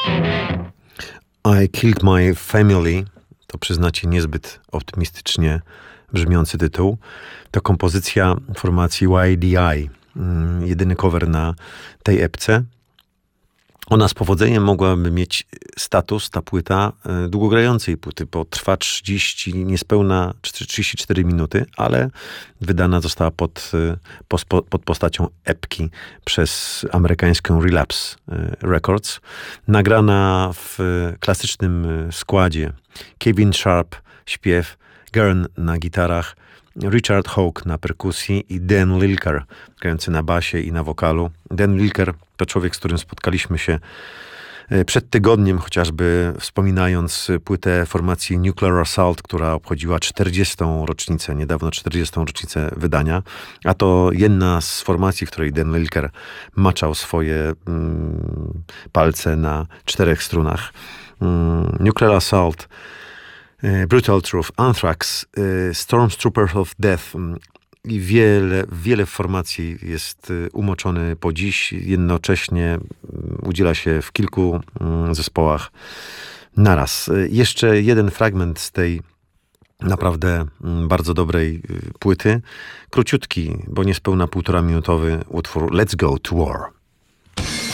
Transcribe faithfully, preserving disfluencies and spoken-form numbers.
I Killed My Family, to przyznacie niezbyt optymistycznie brzmiący tytuł, to kompozycja formacji Y D I, jedyny cover na tej epce. Ona z powodzeniem mogłaby mieć status, ta płyta, długogrającej płyty, bo trwa trzydzieści, niespełna trzydzieści cztery minuty, ale wydana została pod, pod postacią epki przez amerykańską Relapse Records. Nagrana w klasycznym składzie. Kevin Sharp, śpiew, Gern na gitarach, Richard Hawke na perkusji i Dan Lilker grający na basie i na wokalu. Dan Lilker to człowiek, z którym spotkaliśmy się przed tygodniem, chociażby wspominając płytę formacji Nuclear Assault, która obchodziła czterdziestą rocznicę, niedawno czterdziestą rocznicę wydania, a to jedna z formacji, w której Dan Lilker maczał swoje mm, palce na czterech strunach. Mm, Nuclear Assault, Brutal Truth, Anthrax, Stormtroopers of Death i wiele, wiele formacji jest umoczony po dziś. Jednocześnie udziela się w kilku zespołach naraz. Jeszcze jeden fragment z tej naprawdę bardzo dobrej płyty. Króciutki, bo niespełna półtora minutowy utwór Let's Go to War.